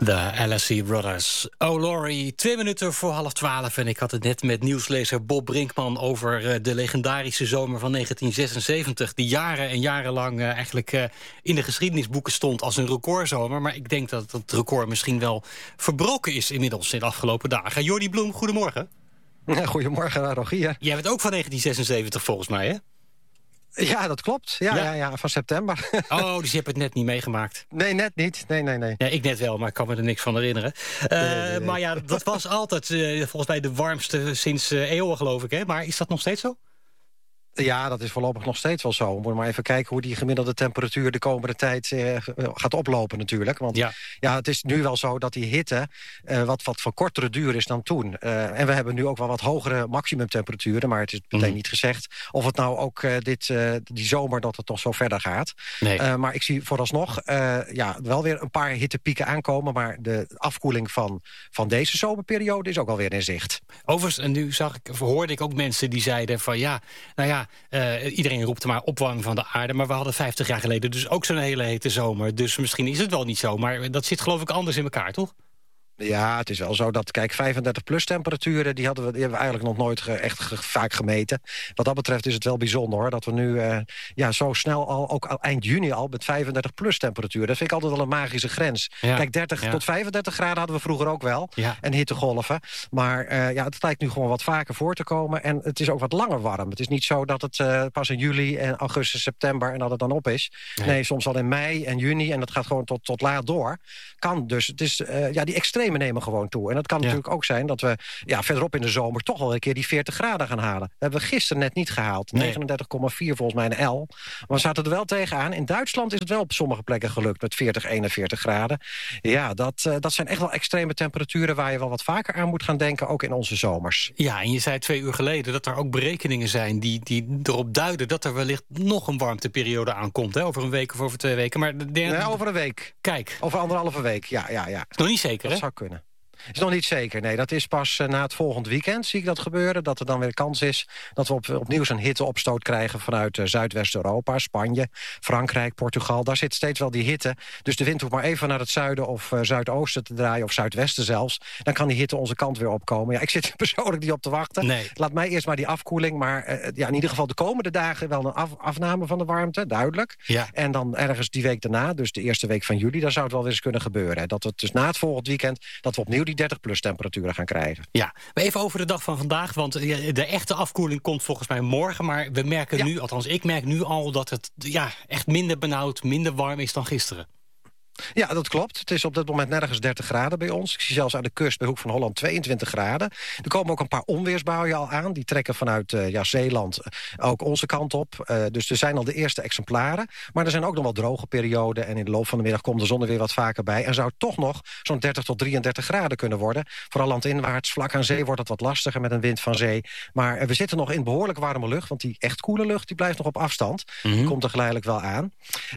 De LSE Brothers. Oh, Laurie, 2 minuten voor 11:30. En ik had het net met nieuwslezer Bob Brinkman over de legendarische zomer van 1976. Die jaren en jarenlang eigenlijk in de geschiedenisboeken stond als een recordzomer. Maar ik denk dat het record misschien wel verbroken is inmiddels in de afgelopen dagen. Jordi Bloem, goedemorgen. Ja, goedemorgen, Rogier. Jij bent ook van 1976 volgens mij, hè? Ja, dat klopt. Ja, van september. Oh, dus je hebt het net niet meegemaakt? Nee, net niet. Nee. Ja, ik net wel, maar ik kan me er niks van herinneren. Nee. Maar ja, dat was altijd volgens mij de warmste sinds eeuwen, geloof ik. Hè? Maar is dat nog steeds zo? Ja, dat is voorlopig nog steeds wel zo. We moeten maar even kijken hoe die gemiddelde temperatuur de komende tijd gaat oplopen natuurlijk. Want ja, het is nu wel zo dat die hitte wat van kortere duur is dan toen. En we hebben nu ook wel wat hogere maximumtemperaturen. Maar het is meteen niet gezegd of het nou ook die zomer dat het toch zo verder gaat. Nee. Maar ik zie vooralsnog wel weer een paar hittepieken aankomen. Maar de afkoeling van deze zomerperiode is ook alweer in zicht. Overigens, en nu hoorde ik ook mensen die zeiden van iedereen roept er maar opwarming van de aarde. Maar we hadden 50 jaar geleden dus ook zo'n hele hete zomer. Dus misschien is het wel niet zo. Maar dat zit geloof ik anders in elkaar, toch? Ja, het is wel zo dat, 35-plus temperaturen... die hebben we eigenlijk nog nooit echt vaak gemeten. Wat dat betreft is het wel bijzonder, hoor. Dat we nu zo snel ook eind juni al met 35-plus temperaturen. Dat vind ik altijd wel een magische grens. Ja. Kijk, 30 tot 35 graden hadden we vroeger ook wel. Ja. En hittegolven. Maar het lijkt nu gewoon wat vaker voor te komen. En het is ook wat langer warm. Het is niet zo dat het pas in juli en augustus, september... en dat het dan op is. Nee, soms al in mei en juni. En dat gaat gewoon tot laat door. Kan dus. Het is die extreme nemen gewoon toe. En dat kan natuurlijk ook zijn dat we verderop in de zomer... toch wel een keer die 40 graden gaan halen. Dat hebben we gisteren net niet gehaald. 39,4 volgens mij een L. Maar we zaten er wel tegenaan. In Duitsland is het wel op sommige plekken gelukt met 40, 41 graden. Ja, dat zijn echt wel extreme temperaturen... waar je wel wat vaker aan moet gaan denken, ook in onze zomers. Ja, en je zei 2 uur geleden dat er ook berekeningen zijn... die erop duiden dat er wellicht nog een warmteperiode aankomt. Hè? Over een week of over 2 weken. Maar over een week. Kijk. Over 1,5 week, ja. Is nog niet zeker, dat zou kunnen. Is nog niet zeker, nee. Dat is pas na het volgend weekend, zie ik dat gebeuren. Dat er dan weer kans is dat we opnieuw zo'n hitteopstoot krijgen... vanuit Zuidwest-Europa, Spanje, Frankrijk, Portugal. Daar zit steeds wel die hitte. Dus de wind hoeft maar even naar het zuiden of zuidoosten te draaien... of zuidwesten zelfs. Dan kan die hitte onze kant weer opkomen. Ja, ik zit er persoonlijk niet op te wachten. Nee. Laat mij eerst maar die afkoeling. Maar in ieder geval de komende dagen wel een afname van de warmte, duidelijk. Ja. En dan ergens die week daarna, dus de eerste week van juli... daar zou het wel weer eens kunnen gebeuren. Dat we dus na het volgend weekend... dat we opnieuw die 30-plus temperaturen gaan krijgen. Ja, maar even over de dag van vandaag, want de echte afkoeling komt volgens mij morgen, maar we merken nu, althans ik merk nu al... dat het echt minder benauwd, minder warm is dan gisteren. Ja, dat klopt. Het is op dit moment nergens 30 graden bij ons. Ik zie zelfs aan de kust bij Hoek van Holland 22 graden. Er komen ook een paar onweersbuien al aan. Die trekken vanuit Zeeland ook onze kant op. Dus er zijn al de eerste exemplaren. Maar er zijn ook nog wel droge perioden. En in de loop van de middag komt de zon er weer wat vaker bij. En zou toch nog zo'n 30 tot 33 graden kunnen worden. Vooral landinwaarts, vlak aan zee wordt het wat lastiger met een wind van zee. Maar we zitten nog in behoorlijk warme lucht. Want die echt koele lucht die blijft nog op afstand. Die komt er geleidelijk wel aan.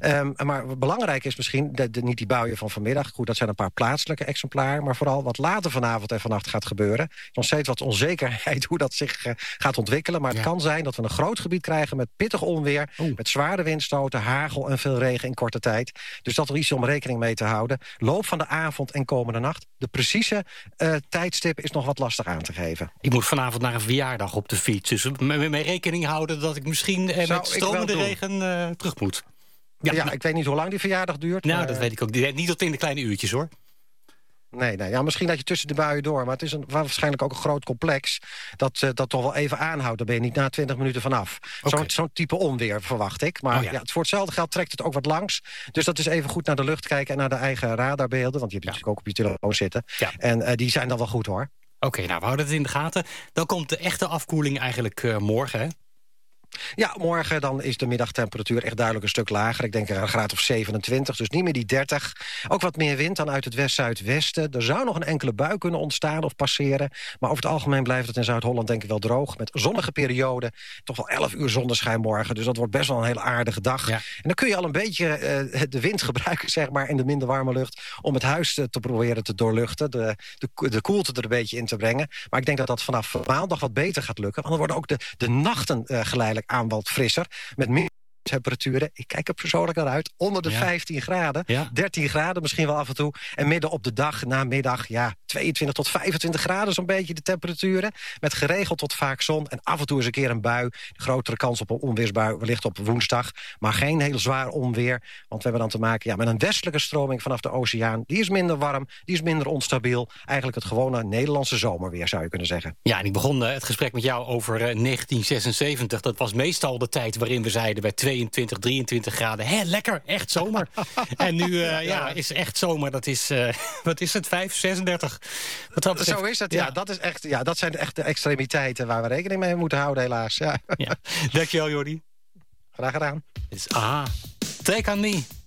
Maar belangrijk is misschien... niet die buien van vanmiddag. Goed, dat zijn een paar plaatselijke exemplaren. Maar vooral wat later vanavond en vannacht gaat gebeuren. Nog steeds wat onzekerheid hoe dat zich gaat ontwikkelen. Maar het kan zijn dat we een groot gebied krijgen met pittig onweer. Met zware windstoten, hagel en veel regen in korte tijd. Dus dat er iets om rekening mee te houden. Loop van de avond en komende nacht. De precieze tijdstip is nog wat lastig aan te geven. Ik moet vanavond naar een verjaardag op de fiets. Dus mee rekening houden dat ik misschien met stromende regen terug moet. Ja, ik weet niet hoe lang die verjaardag duurt. Nou, dat weet ik ook. Niet tot in de kleine uurtjes, hoor. Nee. Ja, misschien dat je tussen de buien door. Maar het is waarschijnlijk ook een groot complex... dat toch wel even aanhoudt. Daar ben je niet na 20 minuten vanaf. Okay. Zo'n type onweer verwacht ik. Maar voor hetzelfde geld trekt het ook wat langs. Dus dat is even goed naar de lucht kijken... en naar de eigen radarbeelden. Want die heb je natuurlijk ook op je telefoon zitten. Ja. En die zijn dan wel goed, hoor. Oké, we houden het in de gaten. Dan komt de echte afkoeling eigenlijk morgen, hè? Ja, morgen dan is de middagtemperatuur echt duidelijk een stuk lager. Ik denk een graad of 27, dus niet meer die 30. Ook wat meer wind dan uit het west-zuidwesten. Er zou nog een enkele bui kunnen ontstaan of passeren. Maar over het algemeen blijft het in Zuid-Holland denk ik wel droog. Met zonnige perioden. Toch wel 11 uur zonneschijn morgen. Dus dat wordt best wel een hele aardige dag. Ja. En dan kun je al een beetje de wind gebruiken, zeg maar, in de minder warme lucht. Om het huis te proberen te doorluchten. De koelte er een beetje in te brengen. Maar ik denk dat dat vanaf maandag wat beter gaat lukken. Want dan worden ook de nachten geleidelijk aan wat frisser. Met meer temperaturen, ik kijk er persoonlijk naar uit, onder de 15 graden. Ja. 13 graden misschien wel af en toe. En midden op de dag, namiddag, 22 tot 25 graden zo'n beetje de temperaturen. Met geregeld tot vaak zon en af en toe eens een keer een bui. De grotere kans op een onweersbui wellicht op woensdag. Maar geen heel zwaar onweer. Want we hebben dan te maken met een westelijke stroming vanaf de oceaan. Die is minder warm, die is minder onstabiel. Eigenlijk het gewone Nederlandse zomerweer, zou je kunnen zeggen. Ja, en ik begon het gesprek met jou over 1976. Dat was meestal de tijd waarin we zeiden bij 22, 23 graden. Hé, lekker, echt zomer. En nu is echt zomer. Dat is, wat is het, 5, 36? Zo is het, dat is echt, dat zijn echt de extremiteiten waar we rekening mee moeten houden, helaas. Ja. Dankjewel, Jordi. Graag gedaan. Dit is Take On Me.